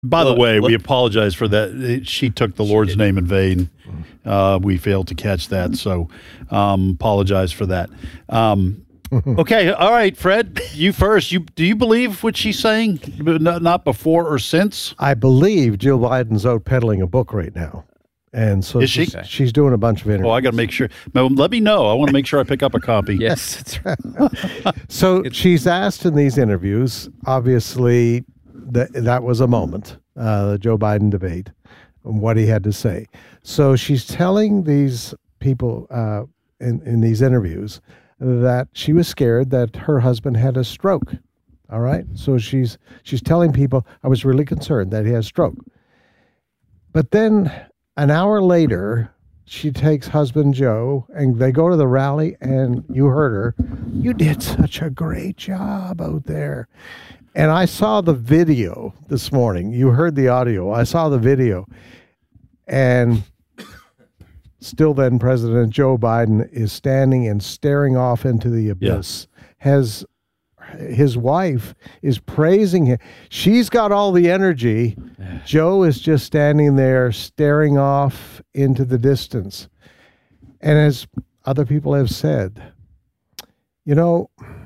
By the way, we apologize for that. She took the Lord's name in vain. We failed to catch that, so apologize for that. Okay, all right, Fred, you first. Do you believe what she's saying? Not before or since? I believe Jill Biden's out peddling a book right now. And so is she? She's doing a bunch of interviews. Oh, I got to make sure. Let me know. I want to make sure I pick up a copy. Yes, that's right. So she's asked in these interviews, obviously, that was a moment, the Joe Biden debate, and what he had to say. So she's telling these people in these interviews that she was scared that her husband had a stroke. All right? So she's telling people, I was really concerned that he had a stroke. But then an hour later, she takes husband Joe, and they go to the rally, and you heard her. You did such a great job out there. And I saw the video this morning. You heard the audio. I saw the video. And still then, President Joe Biden is standing and staring off into the abyss. His wife is praising him. She's got all the energy. Joe is just standing there staring off into the distance. And as other people have said, you know,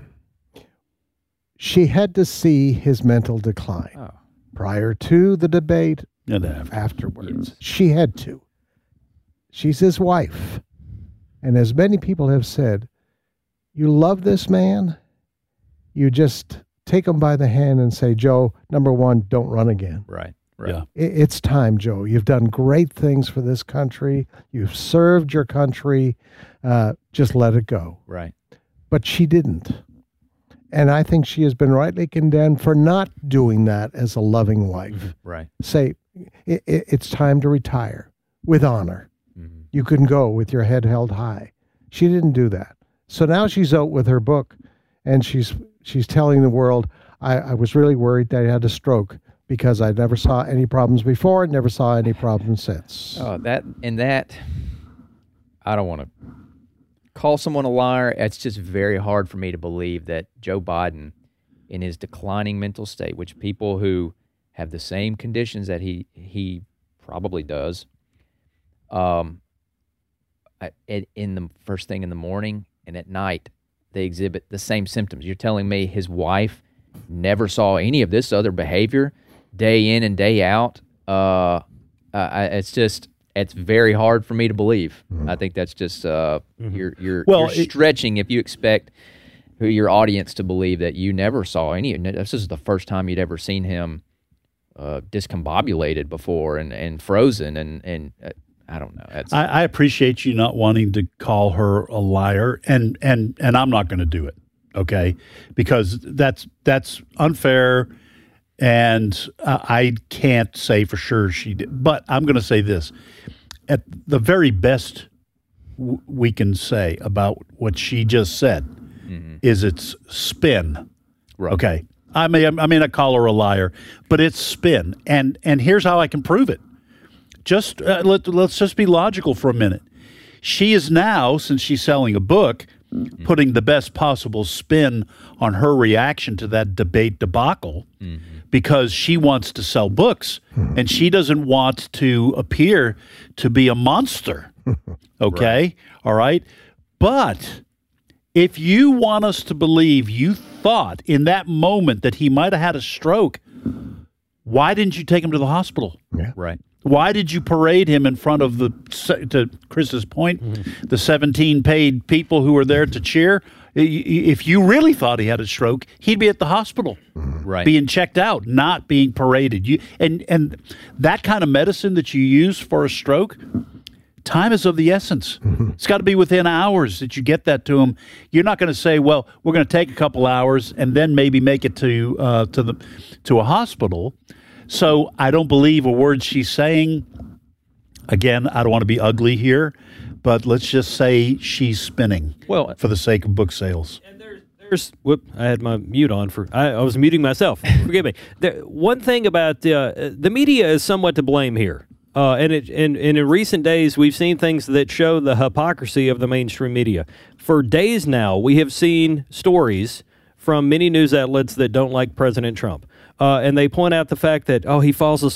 she had to see his mental decline prior to the debate and afterwards. Yes. She had to. She's his wife. And as many people have said, you love this man, you just take him by the hand and say, Joe, number one, don't run again. Right. Yeah. It's time, Joe. You've done great things for this country. You've served your country. Just let it go. Right. But she didn't. And I think she has been rightly condemned for not doing that as a loving wife. Right. Say, it's time to retire with honor. Mm-hmm. You can go with your head held high. She didn't do that. So now she's out with her book, and she's telling the world, I was really worried that I had a stroke because I never saw any problems before, never saw any problems since. Oh, that, I don't want to call someone a liar. It's just very hard for me to believe that Joe Biden, in his declining mental state, which people who have the same conditions that he probably does, in the first thing in the morning and at night, they exhibit the same symptoms. You're telling me his wife never saw any of this other behavior day in and day out? It's very hard for me to believe. Mm-hmm. I think that's just you're stretching if you expect your audience to believe that you never saw any. This is the first time you'd ever seen him discombobulated before and frozen and I don't know. I appreciate you not wanting to call her a liar, and I'm not going to do it, okay? Because that's unfair, and I can't say for sure she did. But I'm going to say this. At the very best we can say about what she just said is it's spin, right. Okay? I may not call her a liar, but it's spin, and here's how I can prove it. Just let's just be logical for a minute. She is now, since she's selling a book, putting the best possible spin on her reaction to that debate debacle because she wants to sell books and she doesn't want to appear to be a monster. Okay? Right. All right? But if you want us to believe you thought in that moment that he might have had a stroke, why didn't you take him to the hospital? Yeah. Right. Why did you parade him in front of to Chris's point, the 17 paid people who were there to cheer? If you really thought he had a stroke, he'd be at the hospital, right, being checked out, not being paraded. And that kind of medicine that you use for a stroke, time is of the essence. It's got to be within hours that you get that to him. You're not going to say, well, we're going to take a couple hours and then maybe make it to a hospital. So I don't believe a word she's saying. Again, I don't want to be ugly here, but let's just say she's spinning for the sake of book sales. And I had my mute on I was muting myself. Forgive me. One thing about the media is somewhat to blame here. And in recent days, we've seen things that show the hypocrisy of the mainstream media. For days now, we have seen stories from many news outlets that don't like President Trump. and they point out the fact that he falls asleep